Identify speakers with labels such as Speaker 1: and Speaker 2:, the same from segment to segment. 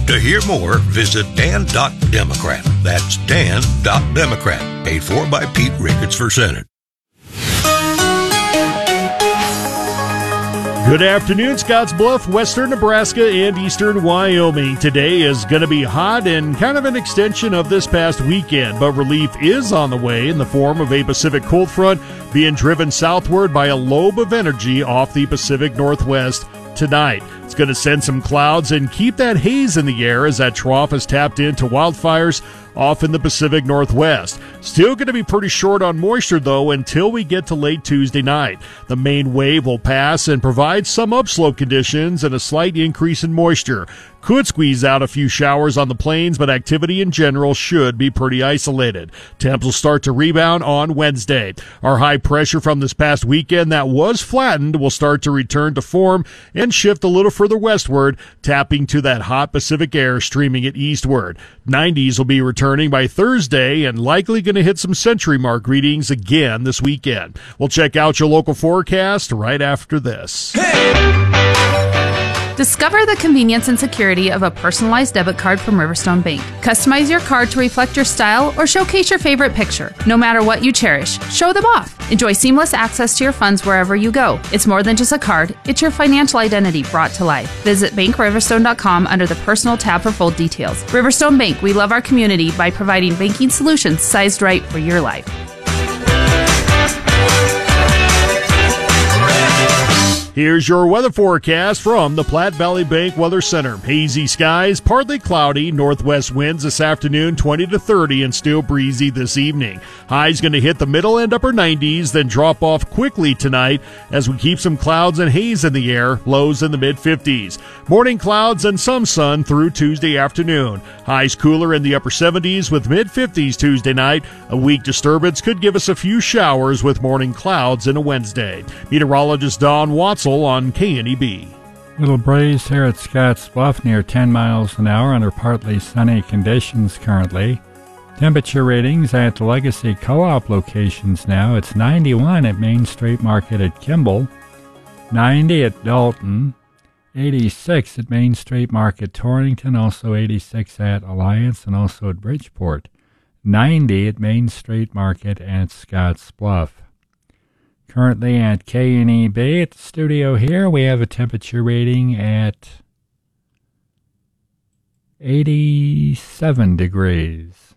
Speaker 1: To hear more, visit Dan.Democrat. That's Dan.Democrat. Paid for by Pete Ricketts for Senate.
Speaker 2: Good afternoon, Scottsbluff, western Nebraska, and eastern Wyoming. Today is going to be hot and kind of an extension of this past weekend, but relief is on the way in the form of a Pacific cold front being driven southward by a lobe of energy off the Pacific Northwest tonight. It's going to send some clouds and keep that haze in the air as that trough is tapped into wildfires off in the Pacific Northwest. Still going to be pretty short on moisture, though, until we get to late Tuesday night. The main wave will pass and provide some upslope conditions and a slight increase in moisture. Could squeeze out a few showers on the plains, but activity in general should be pretty isolated. Temps will start to rebound on Wednesday. Our high pressure from this past weekend that was flattened will start to return to form and shift a little further westward, tapping to that hot Pacific air streaming it eastward. 90s will be returning by Thursday and likely going to hit some century mark readings again this weekend. We'll check out your local forecast right after this.
Speaker 3: Discover the convenience and security of a personalized debit card from Riverstone Bank. Customize your card to reflect your style or showcase your favorite picture. No matter what you cherish, show them off. Enjoy seamless access to your funds wherever you go. It's more than just a card, it's your financial identity brought to life. Visit BankRiverstone.com under the Personal tab for full details. Riverstone Bank, we love our community by providing banking solutions sized right for your life.
Speaker 2: Here's your weather forecast from the Platte Valley Bank Weather Center. Hazy skies, partly cloudy, northwest winds this afternoon 20 to 30 and still breezy this evening. High's going to hit the middle and upper 90s, then drop off quickly tonight as we keep some clouds and haze in the air, lows in the mid-50s. Morning clouds and some sun through Tuesday afternoon. Highs cooler in the upper 70s with mid-50s Tuesday night. A weak disturbance could give us a few showers with morning clouds in a Wednesday. Meteorologist Don Watson on KNEB.
Speaker 4: Little breeze here at Scottsbluff near 10 miles an hour under partly sunny conditions currently. Temperature readings at the Legacy Co-op locations now. It's 91 at Main Street Market at Kimball, 90 at Dalton, 86 at Main Street Market Torrington, also 86 at Alliance and also at Bridgeport, 90 at Main Street Market at Scottsbluff. Currently at KNEB at the studio here, we have a temperature rating at 87 degrees.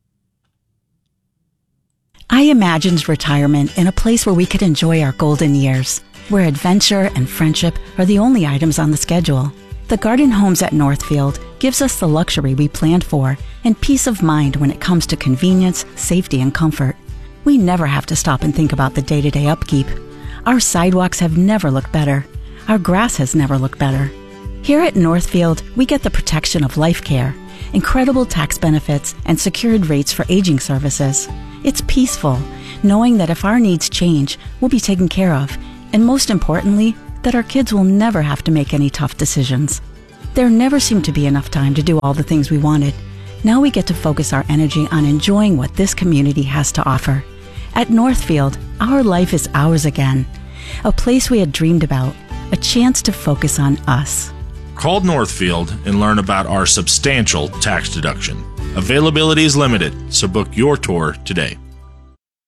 Speaker 5: I imagined retirement in a place where we could enjoy our golden years, where adventure and friendship are the only items on the schedule. The Garden Homes at Northfield gives us the luxury we planned for and peace of mind when it comes to convenience, safety, and comfort. We never have to stop and think about the day-to-day upkeep. Our sidewalks have never looked better. Our grass has never looked better. Here at Northfield, we get the protection of life care, incredible tax benefits, and secured rates for aging services. It's peaceful, knowing that if our needs change, we'll be taken care of, and most importantly, that our kids will never have to make any tough decisions. There never seemed to be enough time to do all the things we wanted. Now we get to focus our energy on enjoying what this community has to offer. At Northfield, our life is ours again. A place we had dreamed about, a chance to focus on us.
Speaker 6: Call Northfield and learn about our substantial tax deduction. Availability is limited, so book your tour today.